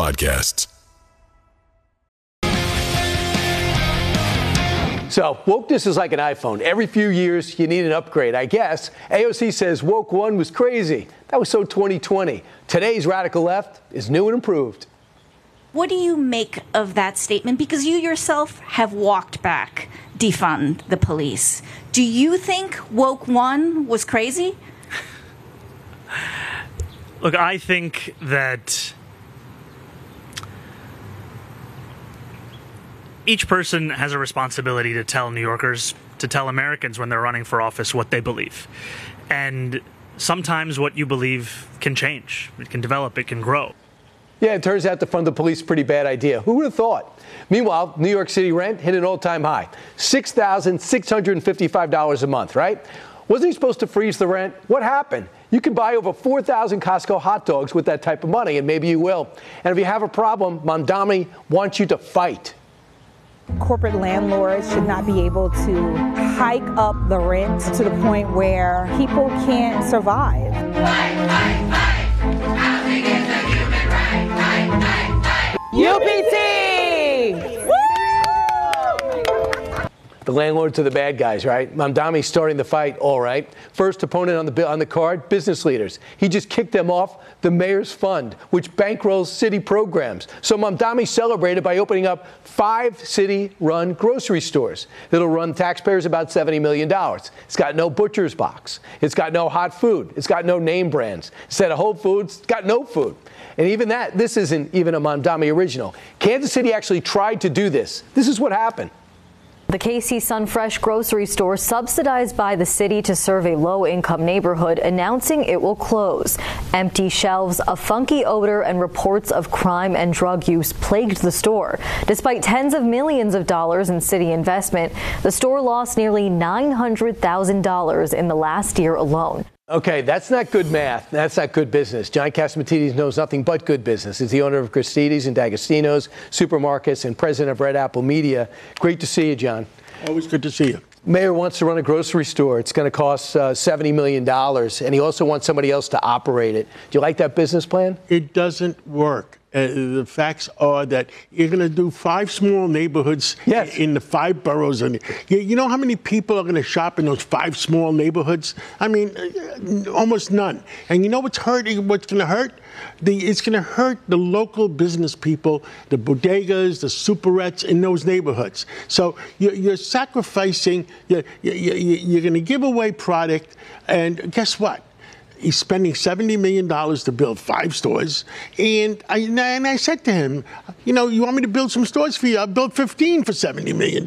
podcasts. So, wokeness is like an iPhone. Every few years, you need an upgrade, I guess. AOC says woke one was crazy. That was so 2020. Today's radical left is new and improved. What do you make of that statement? Because you yourself have walked back, defund the police. Do you think woke one was crazy? Look, I think that each person has a responsibility to tell New Yorkers, to tell Americans when they're running for office what they believe. And sometimes what you believe can change. It can develop. It can grow. Yeah, it turns out defund the police is a pretty bad idea. Who would have thought? Meanwhile, New York City rent hit an all-time high, $6,655 a month, right? Wasn't he supposed to freeze the rent? What happened? You can buy over 4,000 Costco hot dogs with that type of money, and maybe you will. And if you have a problem, Mamdani wants you to fight. Corporate landlords should not be able to hike up the rent to the point where people can't survive. Housing is a human right. UPT! The landlords are the bad guys, right? Mamdani's starting the fight, all right. First opponent on the card, business leaders. He just kicked them off the mayor's fund, which bankrolls city programs. So Mamdani celebrated by opening up 5 city-run grocery stores that'll run taxpayers about $70 million. It's got no butcher's box. It's got no hot food. It's got no name brands. Instead of Whole Foods, it's got no food. And even that, this isn't even a Mamdani original. Kansas City actually tried to do this. This is what happened. The KC Sunfresh grocery store, subsidized by the city to serve a low-income neighborhood, announcing it will close. Empty shelves, a funky odor, and reports of crime and drug use plagued the store. Despite tens of millions of dollars in city investment, the store lost nearly $900,000 in the last year alone. Okay, that's not good math. That's not good business. John Catsimatidis knows nothing but good business. He's the owner of Gristedes and D'Agostino's Supermarkets and president of Red Apple Media. Great to see you, John. Always good to see you. Mayor wants to run a grocery store. It's going to cost $70 million, and he also wants somebody else to operate it. Do you like that business plan? It doesn't work. The facts are that you're going to do 5 small neighborhoods in the 5 boroughs. And you know how many people are going to shop in those 5 small neighborhoods? I mean, almost none. And you know what's going to hurt? It's going to hurt the local business people, the bodegas, the superettes in those neighborhoods. So you're sacrificing, you're going to give away product, and guess what? He's spending $70 million to build 5 stores. And I said to him, you know, you want me to build some stores for you? I'll build 15 for $70 million.